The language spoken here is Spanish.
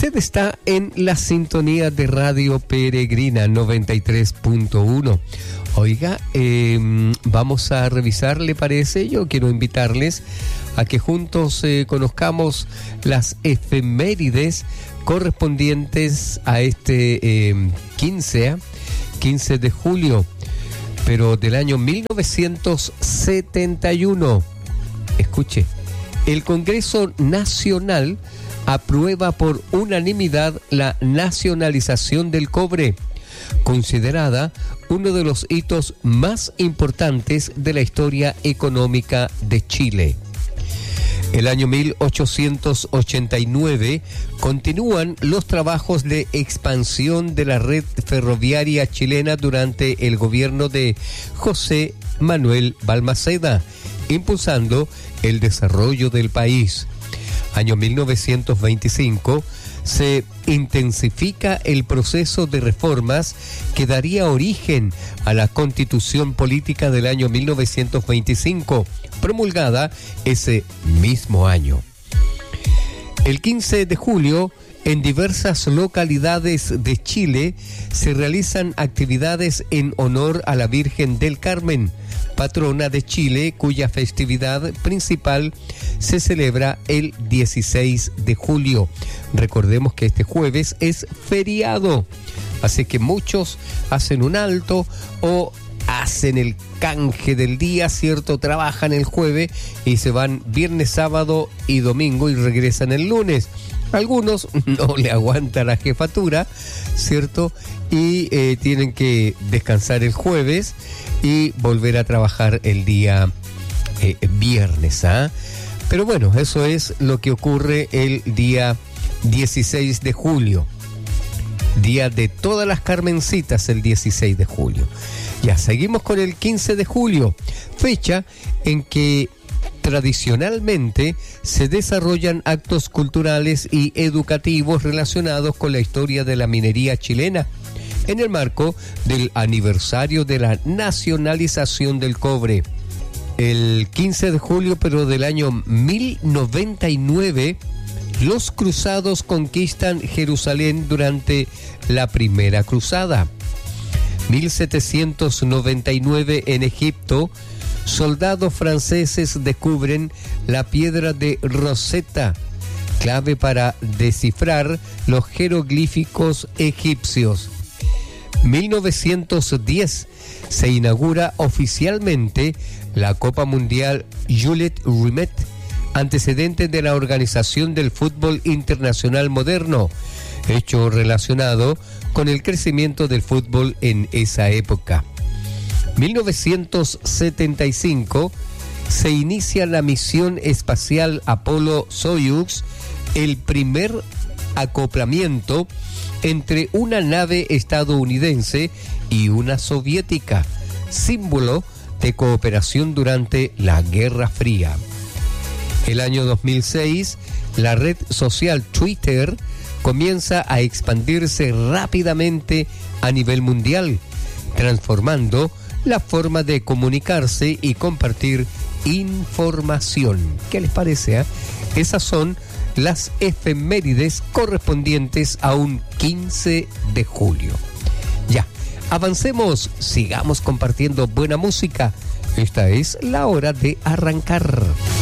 Usted está en la sintonía de Radio Peregrina 93.1. Oiga, vamos a revisar, ¿le parece? Yo quiero invitarles a que juntos conozcamos las efemérides correspondientes a este 15 de julio, pero del año 1971. Escuche, el Congreso Nacional aprueba por unanimidad la nacionalización del cobre, considerada uno de los hitos más importantes de la historia económica de Chile. El año 1889 continúan los trabajos de expansión de la red ferroviaria chilena durante el gobierno de José Manuel Balmaceda, impulsando el desarrollo del país. Año 1925 se intensifica el proceso de reformas que daría origen a la Constitución Política del año 1925, promulgada ese mismo año. El 15 de julio, en diversas localidades de Chile, se realizan actividades en honor a la Virgen del Carmen, patrona de Chile, cuya festividad principal se celebra el 16 de julio. Recordemos que este jueves es feriado, así que muchos hacen un alto o hacen el canje del día, ¿cierto? Trabajan el jueves y se van viernes, sábado y domingo y regresan el lunes. Algunos no le aguanta la jefatura, ¿cierto? Y tienen que descansar el jueves y volver a trabajar el día viernes, ¿ah? Pero bueno, eso es lo que ocurre el día 16 de julio. Día de todas las Carmencitas, el 16 de julio. Ya, seguimos con el 15 de julio, fecha en que tradicionalmente se desarrollan actos culturales y educativos relacionados con la historia de la minería chilena, en el marco del aniversario de la nacionalización del cobre. El 15 de julio, pero del año 1099, los cruzados conquistan Jerusalén durante la Primera Cruzada. 1799, en Egipto, soldados franceses descubren la piedra de Rosetta, clave para descifrar los jeroglíficos egipcios. 1910 se inaugura oficialmente la Copa Mundial Jules Rimet, antecedente de la organización del fútbol internacional moderno, hecho relacionado con el crecimiento del fútbol en esa época. 1975 se inicia la misión espacial Apolo-Soyuz, el primer acoplamiento entre una nave estadounidense y una soviética, símbolo de cooperación durante la Guerra Fría. El año 2006, la red social Twitter comienza a expandirse rápidamente a nivel mundial, transformando la forma de comunicarse y compartir información. ¿Qué les parece? Esas son las efemérides correspondientes a un 15 de julio. Ya, avancemos, sigamos compartiendo buena música. Esta es la hora de arrancar.